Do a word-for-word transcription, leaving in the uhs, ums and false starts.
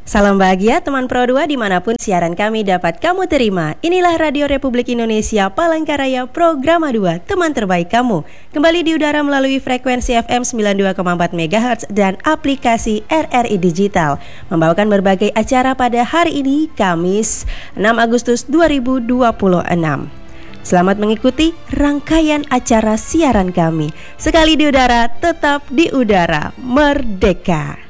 Salam bahagia teman Pro dua dimanapun siaran kami dapat kamu terima. Inilah Radio Republik Indonesia Palangkaraya Programa dua, teman terbaik kamu. Kembali di udara melalui frekuensi F M sembilan puluh dua koma empat megahertz dan aplikasi R R I Digital. Membawakan berbagai acara pada hari ini, Kamis enam Agustus dua ribu dua puluh enam. Selamat mengikuti rangkaian acara siaran kami. Sekali di udara, tetap di udara, merdeka.